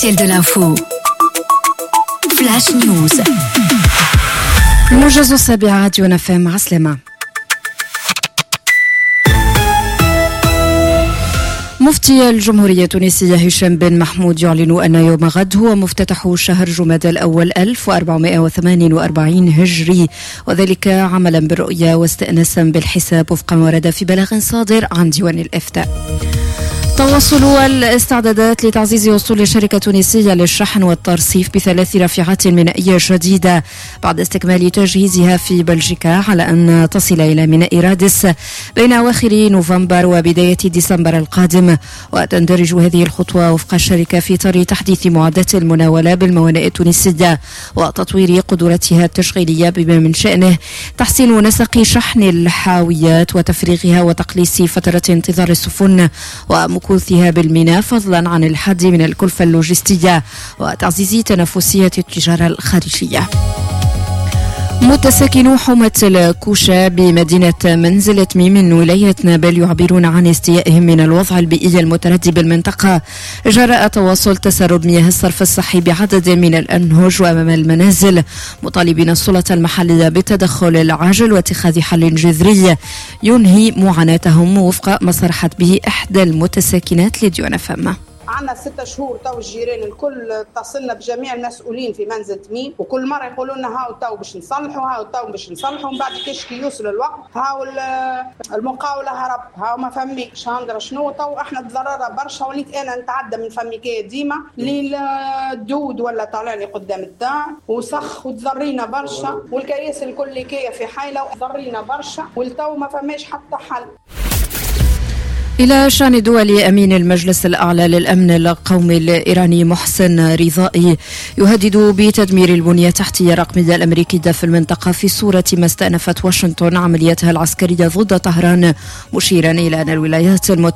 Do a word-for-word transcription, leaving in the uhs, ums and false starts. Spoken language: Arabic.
de l'info. Flash News. الموجز السابع راديو نفهم عسلامة. مفتي الجمهورية التونسية هشام بن محمود يعلن أن يوم غد هو مفتتح شهر جمادى الأول ألف وأربعمائة وثمانية وأربعين هجري، وذلك عملا بالرؤية واستئناسا بالحساب وفق ما ورد في بلاغ صادر عن ديوان الإفتاء. تواصل الاستعدادات لتعزيز وصول الشركة التونسية للشحن والترصيف بثلاث رافعات مينائية جديدة بعد استكمال تجهيزها في بلجيكا، على أن تصل إلى ميناء رادس بين أواخر نوفمبر وبداية ديسمبر القادم. وتندرج هذه الخطوة وفق الشركة في إطار تحديث معدات المناولة بالموانئ التونسية وتطوير قدرتها التشغيلية، بما من شأنه تحسين نسق شحن الحاويات وتفريغها وتقليص فترة انتظار السفن ومكوثها بالميناء، فضلا عن الحد من الكلفة اللوجستية وتعزيز تنافسية التجارة الخارجية. متساكنو حومة الكوشة بمدينة منزل تميم من ولاية نابل يعبرون عن استيائهم من الوضع البيئي المتردي بالمنطقة جراء تواصل تسرب مياه الصرف الصحي بعدد من الأنهج وأمام المنازل، مطالبين السلطة المحلية بالتدخل العاجل واتخاذ حل جذري ينهي معاناتهم، وفق ما صرحت به إحدى المتساكنات لديوان فما. عنا ستة شهور تو الجيران الكل اتصلنا بجميع المسؤولين في منزل تميم، وكل مرة يقولوا لنا هاو تو باش نصلحوا هاو تو باش نصلحوا، من بعد كيش كي يوصل الوقت هاو المقاولة هرب هاو ما فميكش هندرة شنو. تو احنا تضررنا برشا، وليت انا نتعدى من فميكية ديما للدود ولا طالع لي قدام الدار وسخ وتضرينا برشا، والكياس الكل كية في حيلة وتضرينا برشا، والتو ما فماش حتى حل. إلى شأن دول أمين المجلس الأعلى للأمن القومي الإيراني محسن رضائي يهدد بتدمير البنية التحتية الرقمية الأمريكية في المنطقة في صورة ما استأنفت واشنطن عملياتها العسكرية ضد طهران، مشيرا إلى أن الولايات المتحدة